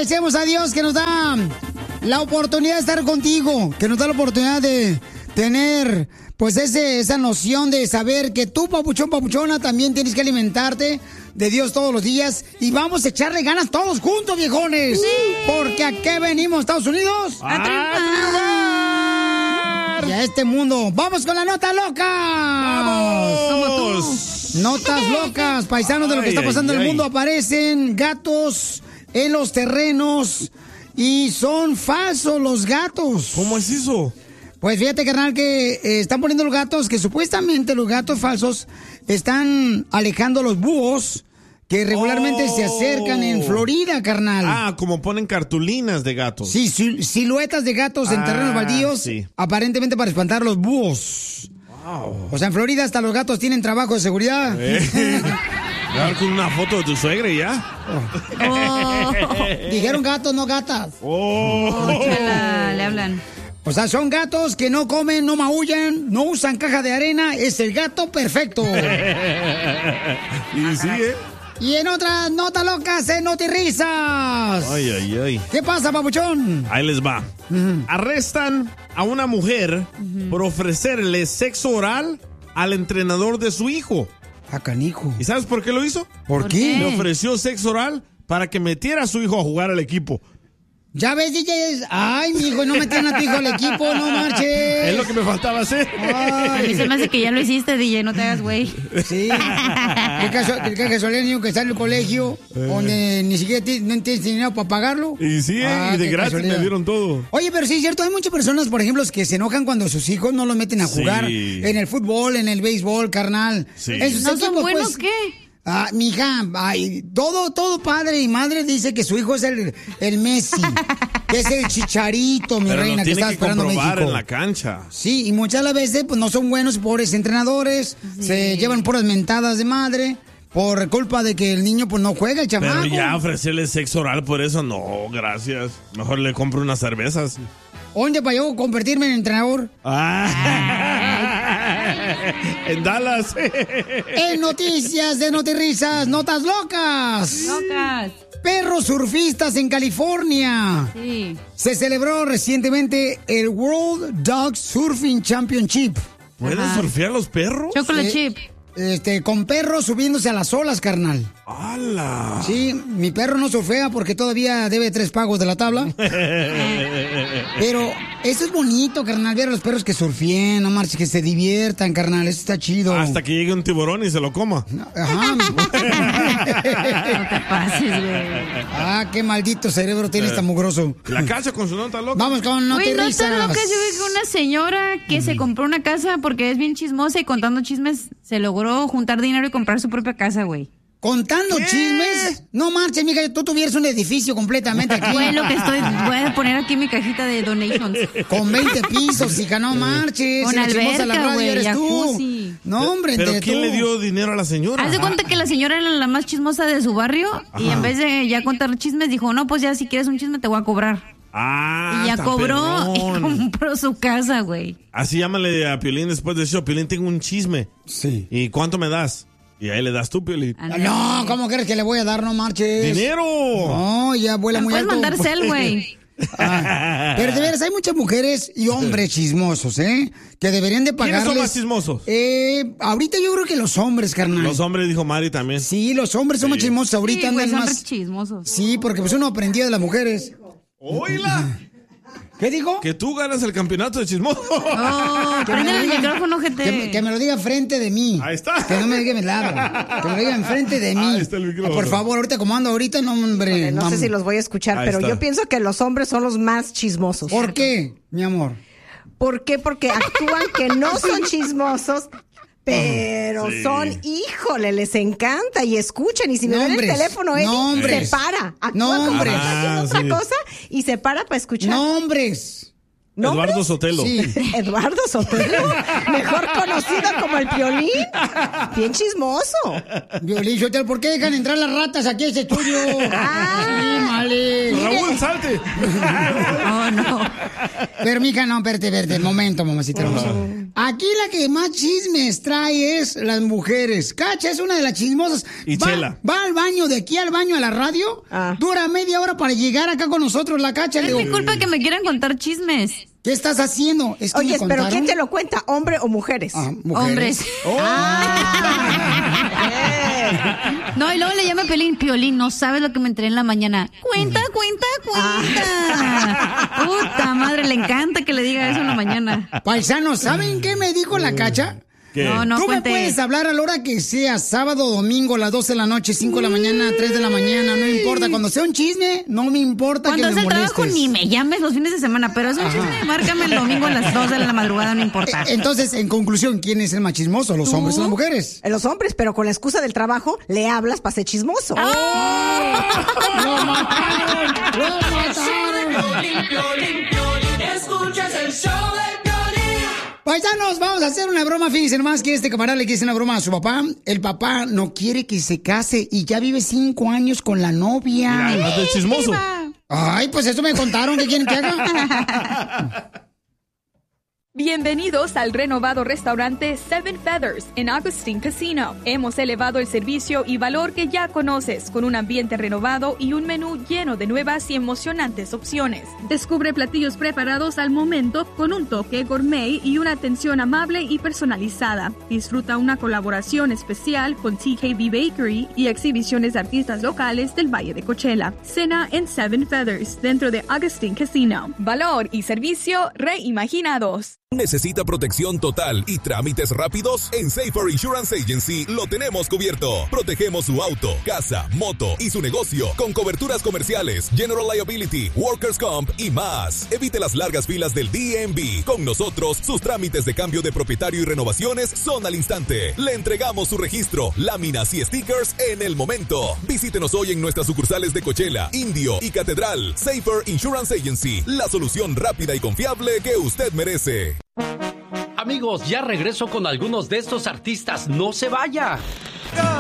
agradecemos a Dios que nos da la oportunidad de estar contigo, que nos da la oportunidad de tener, pues, esa noción de saber que tú, papuchón, papuchona, también tienes que alimentarte de Dios todos los días. Y vamos a echarle ganas todos juntos, viejones. Sí. Porque ¿a qué venimos, Estados Unidos? ¡A triunfar! Y a este mundo. ¡Vamos con la nota loca! ¡Vamos! Notas locas, paisanos de lo que está pasando en el mundo. Aparecen gatos en los terrenos y son falsos los gatos. ¿Cómo es eso? Pues fíjate, carnal, que están poniendo los gatos, que supuestamente los gatos falsos están alejando a los búhos que regularmente se acercan en Florida, carnal. Ah, como ponen cartulinas de gatos. Sí, siluetas de gatos en terrenos baldíos, sí. Aparentemente para espantar a los búhos. Wow. O sea, en Florida hasta los gatos tienen trabajo de seguridad. Dar con una foto de tu suegra y ya. Dijeron gatos, no gatas. Chala, le hablan. O sea, son gatos que no comen, no maullan, no usan caja de arena. Es el gato perfecto. Y sí, Y en otras notas locas, en Notirrisas. Ay, ay, ay. ¿Qué pasa, papuchón? Ahí les va. Arrestan a una mujer por ofrecerle sexo oral al entrenador de su hijo. Ah, canijo. ¿Y sabes por qué lo hizo? ¿Por qué? Le ofreció sexo oral para que metiera a su hijo a jugar al equipo. Ya ves, DJ. Ay, mi hijo, no metan a tu hijo al equipo, no marches. Es lo que me faltaba hacer. A mí se me hace que ya lo hiciste, DJ, no te hagas güey. Sí. El casualidad niño que está en el colegio, donde ni siquiera no tienes dinero para pagarlo. Y sí, y de gratis casualidad. me dieron todo. Oye, pero sí es cierto, hay muchas personas, por ejemplo, que se enojan cuando sus hijos no los meten a jugar en el fútbol, en el béisbol, carnal. Sí. ¿No son buenos qué? Ah, mija, todo padre y madre dice que su hijo es el Messi, que es el Chicharito, mi Pero reina, lo que está tiene que esperando comprobar México. en la cancha. Sí, y muchas de las veces pues no son buenos, pobres entrenadores, se llevan puras mentadas de madre por culpa de que el niño pues no juega, el chamaco. Pero ya ofrecerle sexo oral por eso, no, gracias. Mejor le compro unas cervezas. ¿Dónde para yo convertirme en entrenador? En Dallas. En noticias de Notirrisas, notas locas. Perros surfistas en California. Sí. Se celebró recientemente el World Dog Surfing Championship. ¿Pueden surfear los perros? Chocolate chip. Con perros subiéndose a las olas, carnal. ¡Hala! Sí, mi perro no surfea porque todavía debe 3 pagos de la tabla. Pero eso es bonito, carnal, ver a los perros que surfeen, no marches, que se diviertan, carnal, eso está chido. Hasta que llegue un tiburón y se lo coma. Ajá. No te pases, güey. Ah, qué maldito cerebro tiene esta mugroso. La casa con su nota loca. Vamos con Güey, Notirrisas. notas locas. Yo vi que una señora que se compró una casa porque es bien chismosa y contando chismes se logró juntar dinero y comprar su propia casa, güey. ¿Contando chismes? No marches, mija, tú tuvieras un edificio completamente aquí. Güey, lo que voy a poner aquí mi cajita de donations. Con 20 pisos, hija, no marches. Con Si la chismosa de la alberca, radio güey, eres tú. jacuzzi. No, hombre, ¿Pero entre quién tú. le dio dinero a la señora? Haz de cuenta que la señora era la más chismosa de su barrio y en vez de ya contar chismes dijo, no, pues ya si quieres un chisme te voy a cobrar. Ah, Y ya está cobró y perrón. compró su casa, güey. Así llámale a Piolín después de eso. Piolín, tengo un chisme. Sí. ¿Y cuánto me das? Y ahí le das tú, Piolín. No, ¿cómo crees que le voy a dar? No marches. ¡Dinero! No, ya vuela muy Puedes alto. mandar cel, güey. Pero de veras, hay muchas mujeres y hombres chismosos, que deberían de pagarles. ¿Quiénes son más chismosos? Ahorita yo creo que los hombres, carnal. Los hombres, dijo Mari también. Sí, los hombres son más chismosos. Ahorita Sí, güey, andan son más. re chismosos. Sí, porque pues uno aprendía de las mujeres. ¡Oíla! ¿Qué dijo? Que tú ganas el campeonato de chismoso. Oh, prende el micrófono, gente. Que me lo diga frente de mí. Ahí está. Que no me diga en el lado. Que me lo diga enfrente de mí. Ahí está el micrófono. Por favor, ahorita como ando ahorita, no, hombre. No sé si los voy a escuchar, Ahí pero está. yo pienso que los hombres son los más chismosos. ¿Por qué, mi amor? ¿Por qué? Porque actúan que no son chismosos, pero Sí. son, híjole, les encanta y escuchan. Y si me ven el Nombres. teléfono, Eddie, Nombres. se para. Actúa como Nombres. que está haciendo otra sí. cosa y se para para escuchar. Nombres. ¿Nombres? Eduardo Sotelo. Sí. Eduardo Sotelo, mejor conocido como el Piolín. Bien chismoso. Violín, Sotelo, ¿por qué dejan entrar las ratas aquí a este estudio? Sí, vale. Raúl, salte. Oh, no. Pero, mija, no, espérate, momento, mamacita hermosa. Aquí la que más chismes trae es las mujeres. Cacha es una de las chismosas. Y Chela. Va al baño, de aquí al baño a la radio. Dura media hora para llegar acá con nosotros, la Cacha. Es mi culpa que me quieran contar chismes. ¿Qué estás haciendo? Es que Oye, me pero contaron. ¿quién te lo cuenta? ¿Hombre o mujeres? Hombres. No, y luego le llama Piolín, no sabes lo que me enteré en la mañana. Cuenta. Puta madre, le encanta que le diga eso en la mañana. Paisanos, ¿saben qué me dijo la Cacha? ¿Qué? No, Tú cuente. me puedes hablar a la hora que sea, sábado, domingo, a las 12 de la noche, 5 de la mañana, 3 de la mañana, no importa. Cuando sea un chisme, no me importa Cuando que es me el trabajo molestes. ni me llames los fines de semana, pero es un chisme, márcame el domingo a las 2 de la madrugada, no importa. Entonces, en conclusión, ¿quién es el más chismoso? ¿Los hombres o las mujeres? Los hombres, pero con la excusa del trabajo, le hablas para ser chismoso. ¡Lo mataron! Escuchas el show de Piolín. Paisanos, vamos a hacer una broma. Fíjense nomás que este camarada le quiere hacer una broma a su papá. El papá no quiere que se case y ya vive 5 años con la novia. Mira, hazte el chismoso. Ay, pues eso me contaron. ¿Qué quieren que haga? Bienvenidos al renovado restaurante Seven Feathers en Augustine Casino. Hemos elevado el servicio y valor que ya conoces con un ambiente renovado y un menú lleno de nuevas y emocionantes opciones. Descubre platillos preparados al momento con un toque gourmet y una atención amable y personalizada. Disfruta una colaboración especial con TKB Bakery y exhibiciones de artistas locales del Valle de Coachella. Cena en Seven Feathers dentro de Augustine Casino. Valor y servicio reimaginados. ¿Necesita protección total y trámites rápidos? En Safer Insurance Agency lo tenemos cubierto. Protegemos su auto, casa, moto y su negocio con coberturas comerciales, General Liability, Workers' Comp y más. Evite las largas filas del DMV. Con nosotros, sus trámites de cambio de propietario y renovaciones son al instante. Le entregamos su registro, láminas y stickers en el momento. Visítenos hoy en nuestras sucursales de Coachella, Indio y Catedral. Safer Insurance Agency, la solución rápida y confiable que usted merece. Amigos, ya regreso con algunos de estos artistas. ¡No se vaya!